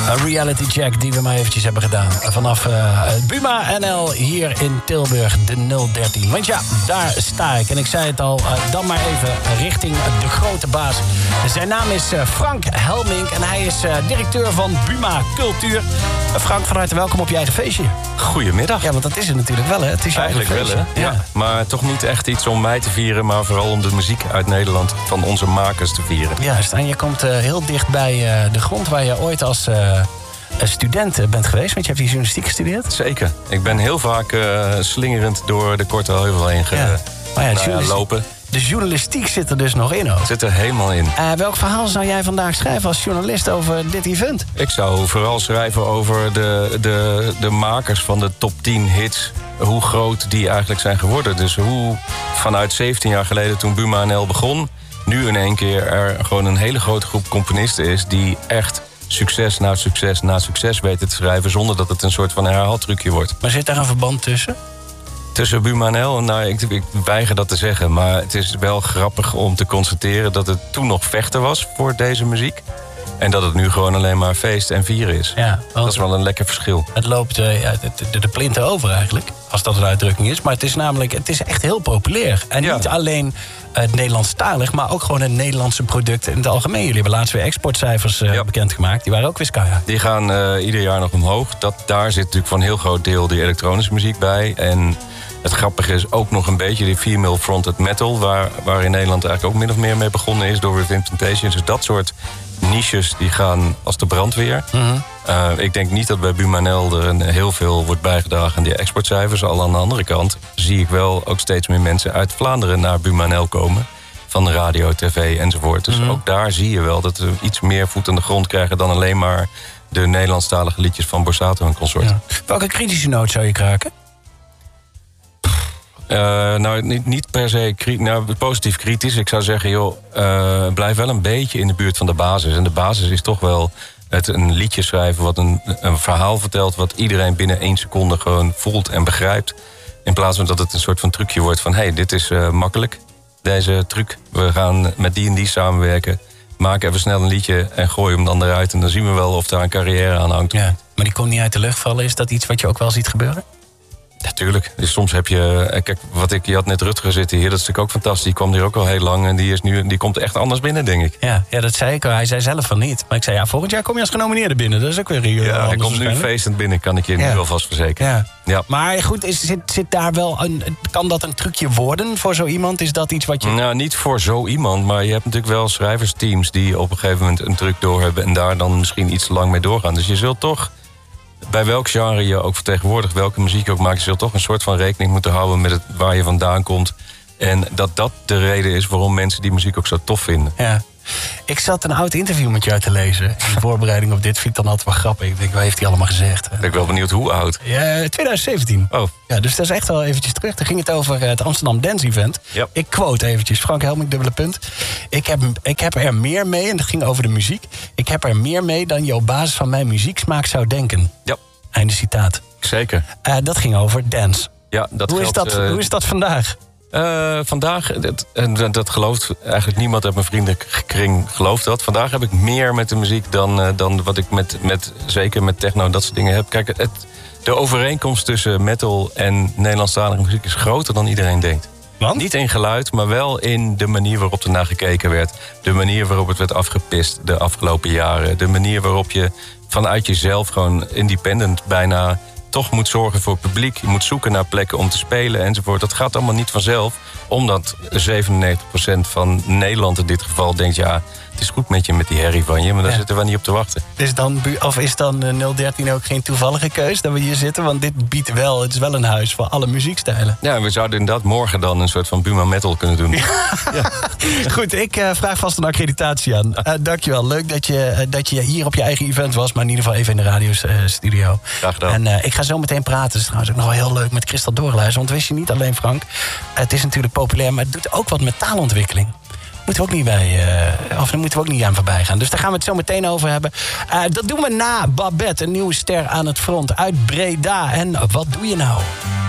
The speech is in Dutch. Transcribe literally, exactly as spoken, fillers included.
Een reality check die we maar eventjes hebben gedaan. Vanaf uh, Buma N L hier in Tilburg, de nul dertien. Want ja, daar sta ik. En ik zei het al, uh, dan maar even richting de grote baas. Zijn naam is uh, Frank Helmink en hij is uh, directeur van Buma Cultuur. Uh, Frank, van harte welkom op je eigen feestje. Goedemiddag. Ja, want dat is het natuurlijk wel, hè? Het is je Eigenlijk eigen feestje. wel, hè? Ja. Ja. Maar toch niet echt iets om mij te vieren, maar vooral om de muziek uit Nederland van onze makers te vieren. Juist, en je komt uh, heel dicht bij uh, de grond waar je ooit als uh, student bent geweest. Want je hebt hier journalistiek gestudeerd. Zeker. Ik ben heel vaak uh, slingerend door de Korte Heuvel heen ge- ja. Maar ja, nou ja, lopen. De journalistiek zit er dus nog in, ook. Zit er helemaal in. Uh, welk verhaal zou jij vandaag schrijven als journalist over dit event? Ik zou vooral schrijven over de, de, de makers van de top tien hits. Hoe groot die eigenlijk zijn geworden. Dus hoe vanuit zeventien jaar geleden toen Buma N L begon, nu in één keer er gewoon een hele grote groep componisten is die echt succes na succes na succes weten te schrijven zonder dat het een soort van herhaaltrucje wordt. Maar zit daar een verband tussen? Tussen Buma N L? Nou, ik, ik weiger dat te zeggen. Maar het is wel grappig om te constateren dat het toen nog vechten was voor deze muziek. En dat het nu gewoon alleen maar feest en vieren is. Ja, dat is wel een lekker verschil. Het loopt uh, ja, de, de, de plinten over eigenlijk, als dat een uitdrukking is. Maar het is namelijk, het is echt heel populair. En ja. niet alleen het Nederlandstalig, maar ook gewoon het Nederlandse product in het algemeen. Jullie hebben laatst weer exportcijfers uh, ja. bekendgemaakt. Die waren ook weer sky. Die gaan uh, ieder jaar nog omhoog. Dat, daar zit natuurlijk voor een heel groot deel die elektronische muziek bij. En het grappige is ook nog een beetje die female fronted metal, waar, waar in Nederland eigenlijk ook min of meer mee begonnen is door Within Temptation. Dus dat soort niches die gaan als de brandweer. Mm-hmm. Uh, ik denk niet dat bij Buma N L er een, heel veel wordt bijgedragen aan die exportcijfers. Al aan de andere kant zie ik wel ook steeds meer mensen uit Vlaanderen naar Buma N L komen. Van de radio, tv enzovoort. Dus mm-hmm. ook daar zie je wel dat we iets meer voet aan de grond krijgen dan alleen maar de Nederlandstalige liedjes van Borsato en consort. Ja. Welke kritische noot zou je kraken? Uh, nou, niet, niet per se kri- nou, positief kritisch. Ik zou zeggen, joh, uh, blijf wel een beetje in de buurt van de basis. En de basis is toch wel het een liedje schrijven wat een, een verhaal vertelt wat iedereen binnen één seconde gewoon voelt en begrijpt. In plaats van dat het een soort van trucje wordt van, hé, hey, dit is uh, makkelijk, deze truc. We gaan met die en die samenwerken. Maak even snel een liedje en gooi hem dan eruit. En dan zien we wel of daar een carrière aan hangt. Ja, maar die komt niet uit de lucht vallen. Is dat iets wat je ook wel ziet gebeuren? Natuurlijk. Dus soms heb je... Kijk, wat ik, je had net Rutger zitten hier. Dat is natuurlijk ook fantastisch. Die kwam hier ook al heel lang. En die, is nu, die komt echt anders binnen, denk ik. Ja, ja, dat zei ik al. Hij zei zelf van niet. Maar ik zei, ja, volgend jaar kom je als genomineerde binnen. Dat is ook weer uh, ja, hij komt nu feestend binnen, kan ik je ja. nu alvast verzekeren. Ja. Ja. Maar goed, is, zit, zit daar wel een, kan dat een trucje worden voor zo iemand? Is dat iets wat je... Nou, niet voor zo iemand. Maar je hebt natuurlijk wel schrijversteams die op een gegeven moment een truc doorhebben. En daar dan misschien iets te lang mee doorgaan. Dus je zult toch, bij welk genre je ook vertegenwoordigt, welke muziek je ook maakt, je zult toch een soort van rekening moeten houden met het, waar je vandaan komt. En dat dat de reden is waarom mensen die muziek ook zo tof vinden. Ja. Ik zat een oud interview met jou te lezen. In voorbereiding op dit vind ik dan altijd wel grappig. Ik denk, wat heeft hij allemaal gezegd? Ik ben wel benieuwd hoe oud. Ja, twintig zeventien. Oh. Ja, dus dat is echt wel eventjes terug. Toen ging het over het Amsterdam Dance Event. Yep. Ik quote eventjes, Frank Helmink, dubbele punt. Ik heb, ik heb er meer mee, en dat ging over de muziek. Ik heb er meer mee dan je op basis van mijn muzieksmaak zou denken. Ja. Einde citaat. Zeker. Uh, dat ging over dance. Ja, dat hoe, geldt, is dat, uh, hoe is dat vandaag? Uh, vandaag, dat, dat, dat gelooft eigenlijk niemand uit mijn vriendenkring gelooft dat. Vandaag heb ik meer met de muziek dan, uh, dan wat ik met, met, zeker met techno en dat soort dingen heb. Kijk, het, de overeenkomst tussen metal en Nederlandstalige muziek is groter dan iedereen denkt. Want? Niet in geluid, maar wel in de manier waarop er naar gekeken werd. De manier waarop het werd afgepist de afgelopen jaren. De manier waarop je vanuit jezelf gewoon independent bijna toch moet zorgen voor het publiek. Je moet zoeken naar plekken om te spelen enzovoort. Dat gaat allemaal niet vanzelf. Omdat zevenennegentig procent van Nederland in dit geval denkt, ja, het is goed met je met die herrie van je, maar daar ja. zitten we niet op te wachten. Is dan, of is dan nul dertien ook geen toevallige keus dat we hier zitten? Want dit biedt wel, het is wel een huis voor alle muziekstijlen. Ja, we zouden inderdaad morgen dan een soort van Buma Metal kunnen doen. Ja. Ja. Goed, ik uh, vraag vast een accreditatie aan. Uh, dankjewel, leuk dat je, uh, dat je hier op je eigen event was, maar in ieder geval even in de radiostudio. Graag gedaan. En uh, ik ga zo meteen praten. Het is trouwens ook nog wel heel leuk met Christel Doorluis. Want wist je niet alleen, Frank, het is natuurlijk populair, maar het doet ook wat met taalontwikkeling. Moeten we ook niet bij, uh, of daar moeten we ook niet aan voorbij gaan. Dus daar gaan we het zo meteen over hebben. Uh, dat doen we na Babette, een nieuwe ster aan het front uit Breda. En wat doe je nou?